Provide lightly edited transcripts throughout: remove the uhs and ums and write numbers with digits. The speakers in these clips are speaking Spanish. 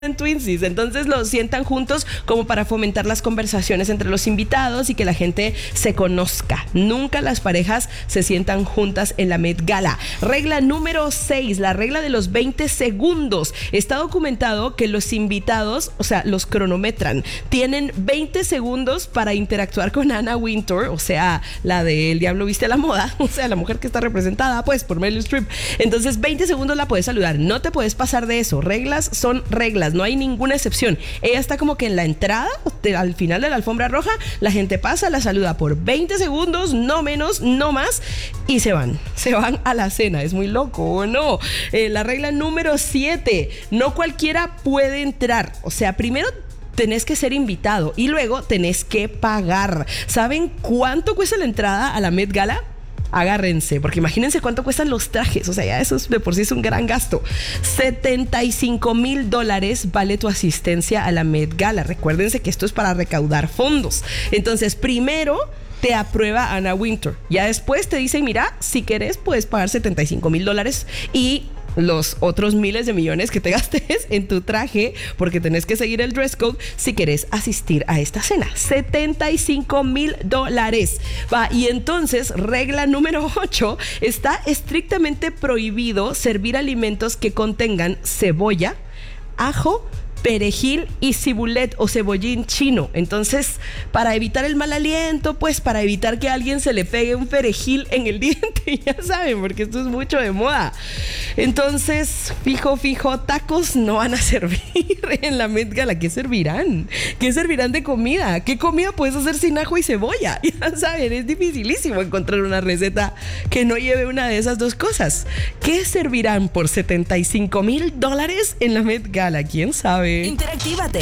en Twinsies, entonces los sientan juntos como para fomentar las conversaciones entre los invitados y que la gente se conozca. Nunca las parejas se sientan juntas en la Met Gala. Regla número 6, la regla de los 20 segundos. Está documentado que los invitados, o sea, los cronometran. Tienen 20 segundos para interactuar con Anna Wintour, o sea, la de El Diablo Viste a la Moda, o sea, la mujer que está representada, pues, por Meryl Streep. Entonces, 20 segundos la puedes saludar. No te puedes pasar de eso. Reglas son reglas. No hay ninguna excepción. Ella está como que en la entrada, al final de la alfombra roja, la gente pasa, la saluda por 20 segundos, no menos, no más, y se van a la cena. Es muy loco, ¿o no? La regla número 7, no cualquiera puede entrar. O sea, primero tenés que ser invitado y luego tenés que pagar. ¿Saben cuánto cuesta la entrada a la Met Gala? Agárrense, porque imagínense cuánto cuestan los trajes. O sea, ya eso de por sí es un gran gasto. $75,000 vale tu asistencia a la Met Gala. Recuérdense que esto es para recaudar fondos. Entonces, primero te aprueba Anna Wintour. Ya después te dicen, mira, si querés puedes pagar $75,000 y los otros miles de millones que te gastes en tu traje, porque tenés que seguir el dress code si querés asistir a esta cena. $75,000. Va, y entonces, regla número 8, está estrictamente prohibido servir alimentos que contengan cebolla, ajo, perejil y cibulet o cebollín chino. Entonces, para evitar el mal aliento, pues para evitar que a alguien se le pegue un perejil en el diente, ya saben, porque esto es mucho de moda. Entonces, fijo, tacos no van a servir en la Met Gala. ¿Qué servirán? ¿Qué servirán de comida? ¿Qué comida puedes hacer sin ajo y cebolla? Ya saben, es dificilísimo encontrar una receta que no lleve una de esas dos cosas. ¿Qué servirán por $75,000 en la Met Gala? ¿Quién sabe? Interactívate.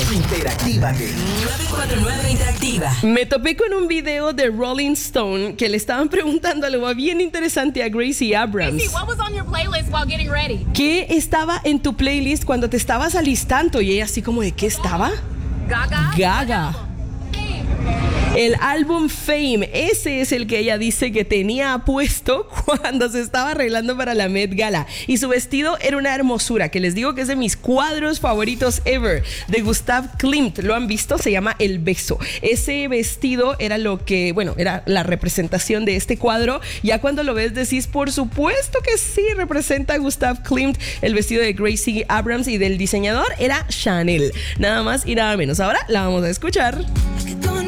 949 Interactiva. Me topé con un video de Rolling Stone que le estaban preguntando algo bien interesante a Gracie Abrams. Gracie, what was on your playlist while getting ready? ¿Qué estaba en tu playlist cuando te estabas alistando? Y ella así como, ¿de qué estaba? Gaga. El álbum Fame, ese es el que ella dice que tenía puesto cuando se estaba arreglando para la Met Gala. Y su vestido era una hermosura, que les digo que es de mis cuadros favoritos ever, de Gustav Klimt. ¿Lo han visto? Se llama El Beso. Ese vestido era era la representación de este cuadro. Ya cuando lo ves decís, por supuesto que sí, representa a Gustav Klimt. El vestido de Gracie Abrams y del diseñador era Chanel. Nada más y nada menos. Ahora la vamos a escuchar.